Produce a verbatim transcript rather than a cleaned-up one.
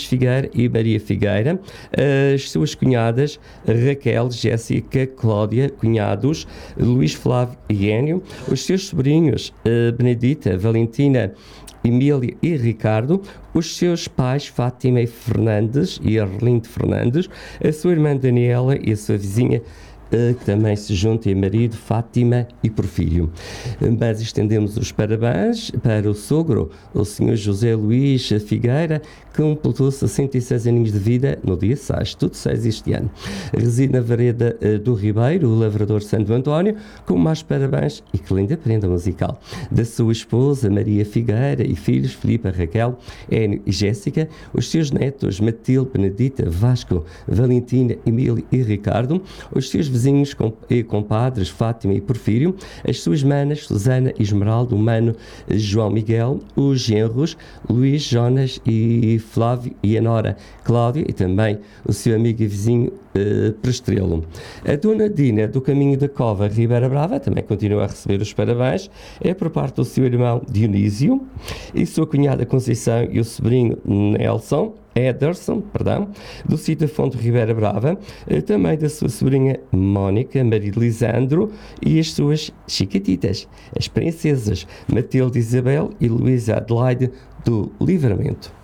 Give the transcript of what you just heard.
Figueira e Maria Figueira, as suas cunhadas Raquel, Jéssica, Cláudia, cunhados Luís Flávio e Énio, os seus sobrinhos Benedita, Valentina, Emília e Ricardo, os seus pais Fátima e Fernandes e Arlindo Fernandes, a sua irmã Daniela e a sua vizinha que também se junta em marido, Fátima e Porfírio. Mas estendemos os parabéns para o sogro, o senhor José Luís Figueira, que completou sessenta e seis aninhos de vida no dia seis, tudo seis este ano. Reside na Vereda do Ribeiro, o lavrador Santo António, com mais parabéns e que linda prenda musical. Da sua esposa Maria Figueira e filhos Filipe, Raquel, Énio e Jéssica, os seus netos Matilde, Benedita, Vasco, Valentina, Emília e Ricardo, os seus vizinhos e compadres Fátima e Porfírio, as suas manas Susana e Esmeralda, o mano João Miguel, os genros Luís, Jonas e Flávio e a nora Cláudia e também o seu amigo e vizinho uh, Prestrelo. A dona Dina do Caminho da Cova, Ribeira Brava, também continua a receber os parabéns, é por parte do seu irmão Dionísio e sua cunhada Conceição e o sobrinho Nelson, Ederson, perdão, do sítio Fonte Ribeira Brava, também da sua sobrinha Mónica, Maria de Lisandro e as suas chiquititas, as princesas Matilde Isabel e Luísa Adelaide do Livramento.